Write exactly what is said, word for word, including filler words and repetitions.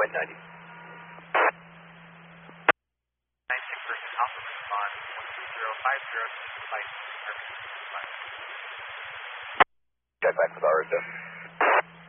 White ninety. nineteen percent Alpha respond, one two zero five zero, flight, Check back with R H S.